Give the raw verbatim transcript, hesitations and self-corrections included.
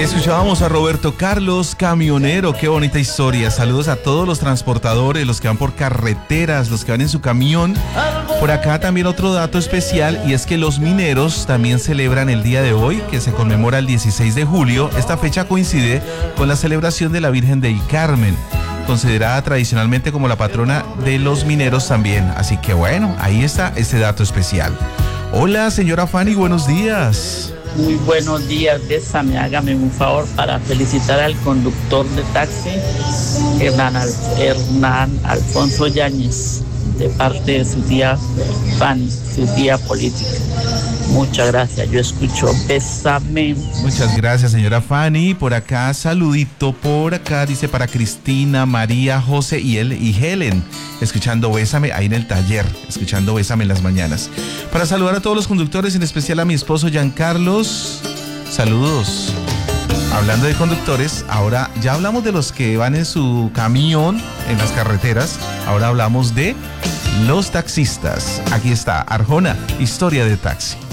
Escuchábamos a Roberto Carlos, camionero, qué bonita historia. Saludos a todos los transportadores, los que van por carreteras, los que van en su camión. Por acá también otro dato especial, y es que los mineros también celebran el día de hoy, que se conmemora el dieciséis de julio. Esta fecha coincide con la celebración de la Virgen del Carmen, considerada tradicionalmente como la patrona de los mineros también. Así que bueno, ahí está este dato especial. Hola, señora Fanny, buenos días. Muy buenos días, bésame, hágame un favor para felicitar al conductor de taxi, Hernán, Al- Hernán Alfonso Yáñez, de parte de su tía Fanny, su tía política. Muchas gracias, yo escucho bésame. Muchas gracias, señora Fanny. Por acá, saludito, por acá, dice para Cristina, María, José y él y Helen, escuchando Bésame ahí en el taller, escuchando Bésame en las mañanas. Para saludar a todos los conductores, en especial a mi esposo Giancarlos, saludos. Hablando de conductores, ahora ya hablamos de los que van en su camión en las carreteras, ahora hablamos de los taxistas. Aquí está Arjona, historia de taxi.